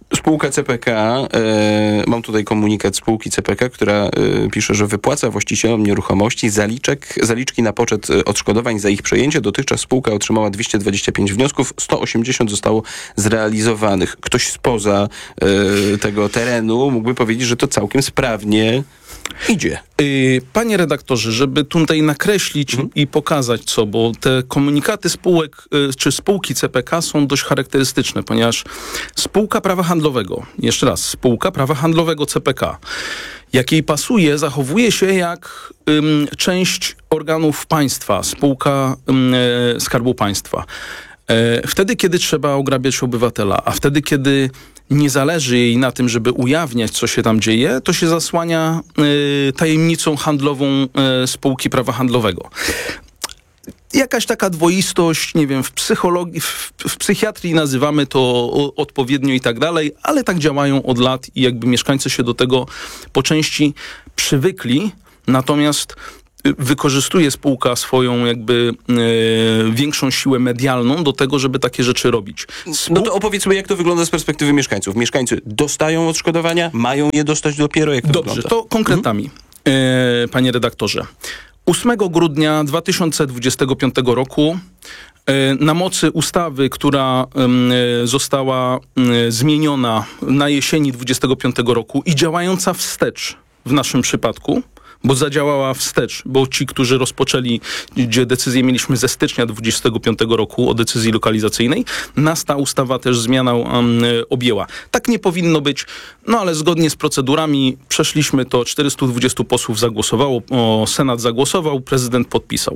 Spółka CPK, mam tutaj komunikat spółki CPK, która pisze, że wypłaca właścicielom nieruchomości zaliczki na poczet odszkodowań za ich przejęcie. Dotychczas spółka otrzymała 225 wniosków, 180 zostało zrealizowanych. Ktoś spoza tego terenu mógłby powiedzieć, że to całkiem sprawnie idzie. Panie redaktorze, żeby tutaj nakreślić i pokazać co, bo te komunikaty spółek, czy spółki CPK są dość charakterystyczne, ponieważ spółka prawa handlowego, jeszcze raz, spółka prawa handlowego CPK, jak jej pasuje, zachowuje się jak część organów państwa, spółka Skarbu Państwa. Wtedy, kiedy trzeba ograbiać obywatela, a wtedy, kiedy nie zależy jej na tym, żeby ujawniać, co się tam dzieje, to się zasłania tajemnicą handlową spółki prawa handlowego. Jakaś taka dwoistość, nie wiem, w psychologii, w psychiatrii nazywamy to odpowiednio i tak dalej, ale tak działają od lat i jakby mieszkańcy się do tego po części przywykli, natomiast wykorzystuje spółka swoją jakby większą siłę medialną do tego, żeby takie rzeczy robić. No to opowiedzmy, jak to wygląda z perspektywy mieszkańców. Mieszkańcy dostają odszkodowania, mają je dostać dopiero, jak to Dobrze, wygląda? to konkretami, panie redaktorze. 8 grudnia 2025 roku na mocy ustawy, która została zmieniona na jesieni 25 roku i działająca wstecz w naszym przypadku, bo zadziałała wstecz, bo ci, którzy rozpoczęli, gdzie decyzję mieliśmy ze stycznia 25 roku o decyzji lokalizacyjnej, nas ta ustawa też zmiana objęła. Tak nie powinno być, no ale zgodnie z procedurami przeszliśmy to, 420 posłów zagłosowało, Senat zagłosował, prezydent podpisał.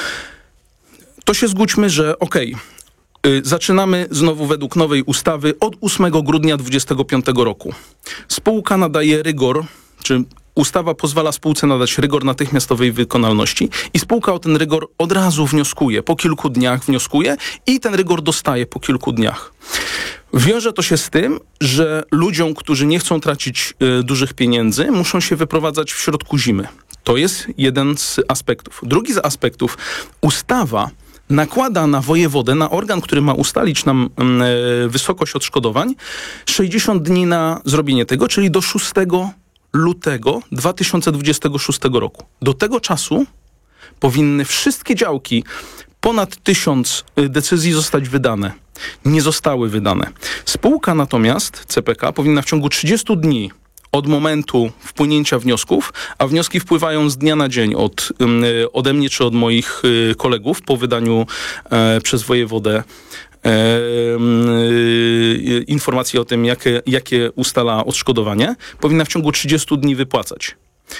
To się zgódźmy, że zaczynamy znowu według nowej ustawy od 8 grudnia 25 roku. Spółka nadaje rygor, czy ustawa pozwala spółce nadać rygor natychmiastowej wykonalności i spółka o ten rygor od razu wnioskuje. Po kilku dniach wnioskuje i ten rygor dostaje po kilku dniach. Wiąże to się z tym, że ludziom, którzy nie chcą tracić dużych pieniędzy, muszą się wyprowadzać w środku zimy. To jest jeden z aspektów. Drugi z aspektów, ustawa nakłada na wojewodę, na organ, który ma ustalić nam wysokość odszkodowań, 60 dni na zrobienie tego, czyli do 6 lutego 2026 roku. Do tego czasu powinny wszystkie działki, ponad 1000 decyzji zostać wydane. Nie zostały wydane. Spółka natomiast, CPK, powinna w ciągu 30 dni od momentu wpłynięcia wniosków, a wnioski wpływają z dnia na dzień ode mnie czy od moich kolegów po wydaniu przez wojewodę informacji o tym, jakie ustala odszkodowanie, powinna w ciągu 30 dni wypłacać.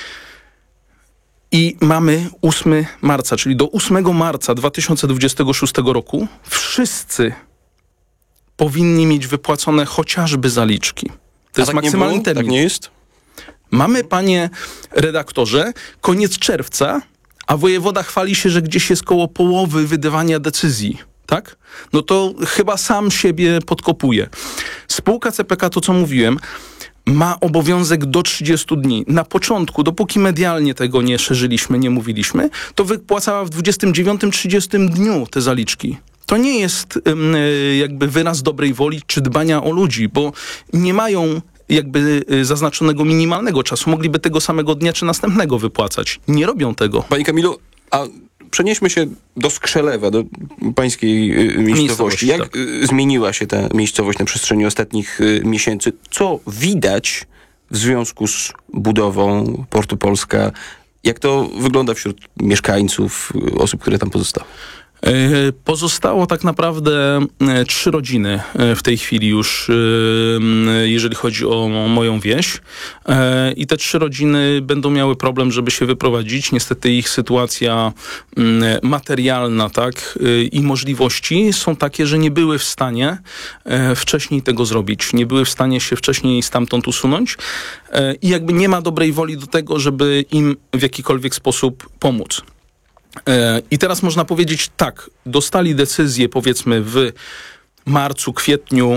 I mamy 8 marca, czyli do 8 marca 2026 roku wszyscy powinni mieć wypłacone chociażby zaliczki. To jest tak maksymalny termin. Tak nie jest? Mamy, panie redaktorze, koniec czerwca, a wojewoda chwali się, że gdzieś jest koło połowy wydawania decyzji. Tak? No to chyba sam siebie podkopuje. Spółka CPK, to co mówiłem, ma obowiązek do 30 dni. Na początku, dopóki medialnie tego nie szerzyliśmy, nie mówiliśmy, to wypłacała w 29-30 dniu te zaliczki. To nie jest jakby wyraz dobrej woli czy dbania o ludzi, bo nie mają jakby zaznaczonego minimalnego czasu. Mogliby tego samego dnia czy następnego wypłacać. Nie robią tego. Panie Kamilu, a przenieśmy się do Skrzelewa, do pańskiej miejscowości. Jak zmieniła się ta miejscowość na przestrzeni ostatnich miesięcy? Co widać w związku z budową Portu Polska? Jak to wygląda wśród mieszkańców, osób, które tam pozostały? Pozostało tak naprawdę 3 rodziny w tej chwili już, jeżeli chodzi o moją wieś. I te 3 rodziny będą miały problem, żeby się wyprowadzić. Niestety ich sytuacja materialna, tak, i możliwości są takie, że nie były w stanie wcześniej tego zrobić. Nie były w stanie się wcześniej stamtąd usunąć. I jakby nie ma dobrej woli do tego, żeby im w jakikolwiek sposób pomóc. I teraz można powiedzieć tak, dostali decyzję powiedzmy w marcu, kwietniu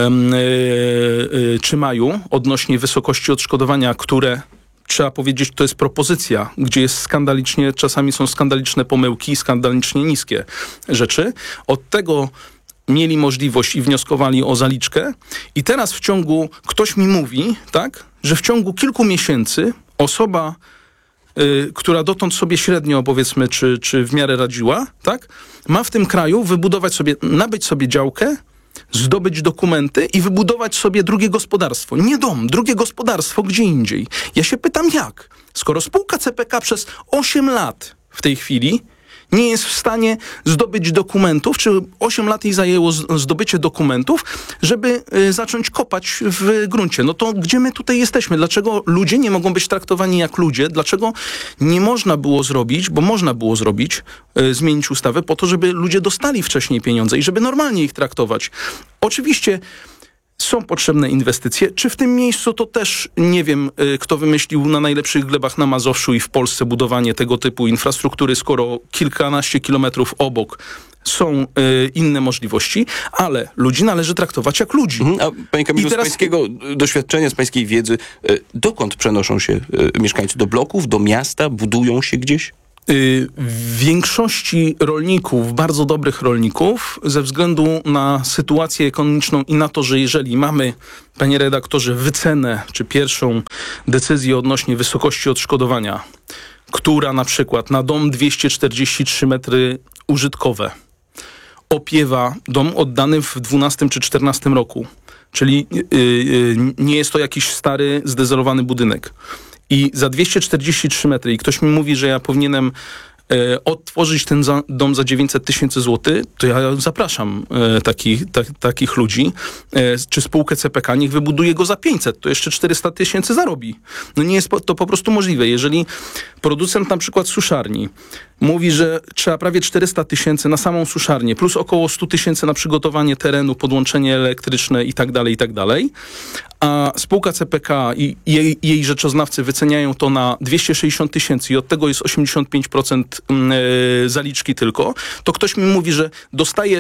czy maju odnośnie wysokości odszkodowania, które trzeba powiedzieć, to jest propozycja, gdzie jest skandalicznie, czasami są skandaliczne pomyłki, skandalicznie niskie rzeczy. Od tego mieli możliwość i wnioskowali o zaliczkę i teraz ktoś mi mówi, tak, że w ciągu kilku miesięcy osoba, która dotąd sobie średnio, powiedzmy, czy w miarę radziła, tak, ma w tym kraju nabyć sobie działkę, zdobyć dokumenty i wybudować sobie drugie gospodarstwo. Nie dom, drugie gospodarstwo gdzie indziej. Ja się pytam jak? Skoro spółka CPK przez 8 lat w tej chwili nie jest w stanie zdobyć dokumentów, czy 8 lat jej zajęło zdobycie dokumentów, żeby zacząć kopać w gruncie. No to gdzie my tutaj jesteśmy? Dlaczego ludzie nie mogą być traktowani jak ludzie? Dlaczego nie można było zrobić, bo można było zrobić, zmienić ustawę po to, żeby ludzie dostali wcześniej pieniądze i żeby normalnie ich traktować? Oczywiście są potrzebne inwestycje. Czy w tym miejscu to też nie wiem, kto wymyślił na najlepszych glebach na Mazowszu i w Polsce budowanie tego typu infrastruktury, skoro kilkanaście kilometrów obok są inne możliwości, ale ludzi należy traktować jak ludzi. A panie Kamilu, z pańskiego doświadczenia, z pańskiej wiedzy, dokąd przenoszą się mieszkańcy? Do bloków, do miasta? Budują się gdzieś? W większości rolników, bardzo dobrych rolników, ze względu na sytuację ekonomiczną i na to, że jeżeli mamy, panie redaktorze, wycenę, czy pierwszą decyzję odnośnie wysokości odszkodowania, która na przykład na dom 243 metry użytkowe opiewa dom oddany w 12 czy 14 roku, czyli nie jest to jakiś stary, zdezolowany budynek. I za 243 metry i ktoś mi mówi, że ja powinienem odtworzyć ten dom za 900 tysięcy złotych, to ja zapraszam takich ludzi, czy spółkę CPK, niech wybuduje go za 500, to jeszcze 400 tysięcy zarobi. No nie jest to po prostu możliwe. Jeżeli producent na przykład suszarni mówi, że trzeba prawie 400 tysięcy na samą suszarnię, plus około 100 tysięcy na przygotowanie terenu, podłączenie elektryczne i tak dalej, a spółka CPK i jej rzeczoznawcy wyceniają to na 260 tysięcy i od tego jest 85% zaliczki tylko, to ktoś mi mówi, że dostaje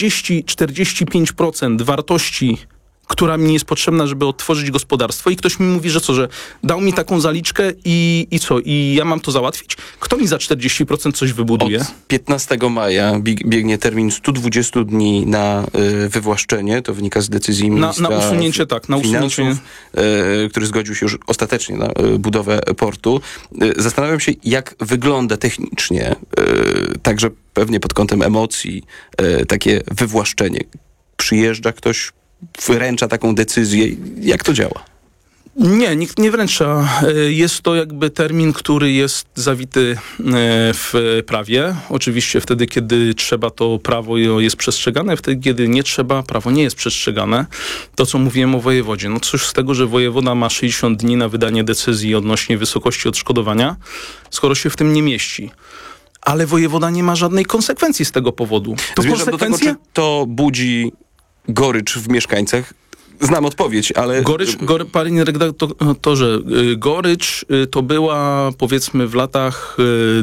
40-45% wartości, która mi jest potrzebna, żeby odtworzyć gospodarstwo i ktoś mi mówi, że co, że dał mi taką zaliczkę i co? I ja mam to załatwić? Kto mi za 40% coś wybuduje? Od 15 maja biegnie termin 120 dni na wywłaszczenie. To wynika z decyzji ministra na usunięcie, finansów, który zgodził się już ostatecznie na budowę portu. Zastanawiam się, jak wygląda technicznie, także pewnie pod kątem emocji, takie wywłaszczenie. Przyjeżdża ktoś, wręcza taką decyzję. Jak to działa? Nie, nikt nie wręcza. Jest to jakby termin, który jest zawity w prawie. Oczywiście wtedy, kiedy trzeba, to prawo jest przestrzegane. Wtedy, kiedy nie trzeba, prawo nie jest przestrzegane. To, co mówiłem o wojewodzie. No cóż z tego, że wojewoda ma 60 dni na wydanie decyzji odnośnie wysokości odszkodowania, skoro się w tym nie mieści. Ale wojewoda nie ma żadnej konsekwencji z tego powodu. Zmierzam do tego, czy to budzi gorycz w mieszkańcach? Znam odpowiedź, ale... Panie redaktorze, gorycz to była, powiedzmy, w latach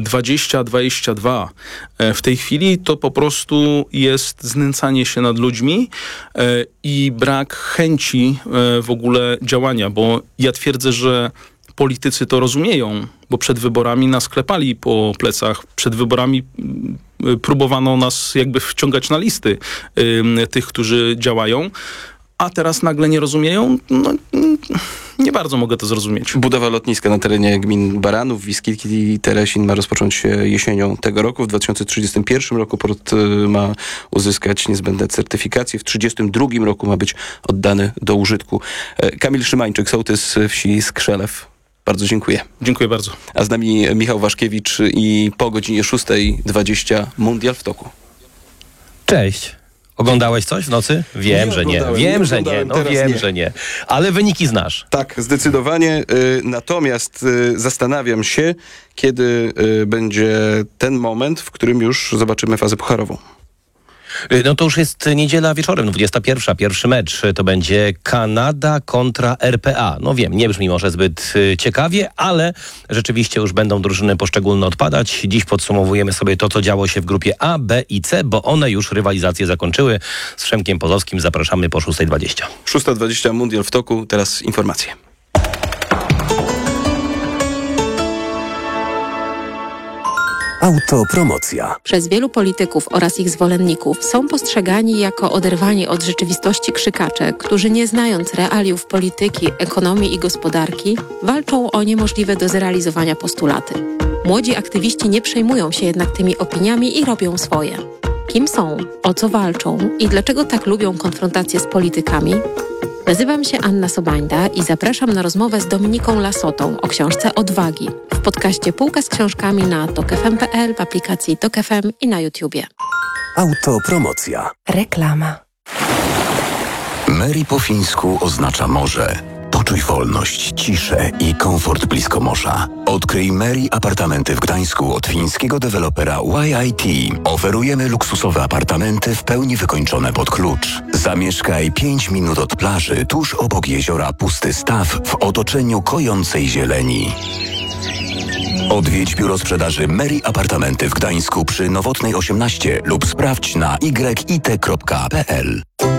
20-22. W tej chwili to po prostu jest znęcanie się nad ludźmi i brak chęci w ogóle działania, bo ja twierdzę, że politycy to rozumieją, bo przed wyborami nas klepali po plecach, przed wyborami próbowano nas jakby wciągać na listy tych, którzy działają, a teraz nagle nie rozumieją? No, nie bardzo mogę to zrozumieć. Budowa lotniska na terenie gmin Baranów, Wiskitki i Teresin ma rozpocząć się jesienią tego roku. W 2031 roku port ma uzyskać niezbędne certyfikacje. W 2032 roku ma być oddany do użytku. Kamil Szymańczyk, sołtys wsi Skrzelew. Bardzo dziękuję. Dziękuję bardzo. A z nami Michał Waszkiewicz i po godzinie 6:20 Mundial w toku. Cześć. Oglądałeś coś w nocy? Wiem, że nie. Wiem, że nie. Ale wyniki znasz. Tak, zdecydowanie. Natomiast zastanawiam się, kiedy będzie ten moment, w którym już zobaczymy fazę pucharową. No to już jest niedziela wieczorem, 21. Pierwszy mecz to będzie Kanada kontra RPA. No wiem, nie brzmi może zbyt ciekawie, ale rzeczywiście już będą drużyny poszczególne odpadać. Dziś podsumowujemy sobie to, co działo się w grupie A, B i C, bo one już rywalizację zakończyły. Z Przemkiem Pozowskim zapraszamy po 6:20. 6:20, Mundial w toku. Teraz informacje. Autopromocja. Przez wielu polityków oraz ich zwolenników są postrzegani jako oderwani od rzeczywistości krzykacze, którzy nie znając realiów polityki, ekonomii i gospodarki, walczą o niemożliwe do zrealizowania postulaty. Młodzi aktywiści nie przejmują się jednak tymi opiniami i robią swoje. Kim są, o co walczą i dlaczego tak lubią konfrontację z politykami? Nazywam się Anna Sobańda i zapraszam na rozmowę z Dominiką Lasotą o książce Odwagi w podcaście Półka z książkami na tokfm.pl, w aplikacji Tok FM i na YouTubie. Autopromocja. Reklama. Mary po fińsku oznacza morze. Poczuj wolność, ciszę i komfort blisko morza. Odkryj Mary apartamenty w Gdańsku od fińskiego dewelopera YIT. Oferujemy luksusowe apartamenty w pełni wykończone pod klucz. Zamieszkaj 5 minut od plaży, tuż obok jeziora Pusty Staw w otoczeniu kojącej zieleni. Odwiedź biuro sprzedaży Mary Apartamenty w Gdańsku przy Nowotnej 18 lub sprawdź na yit.pl.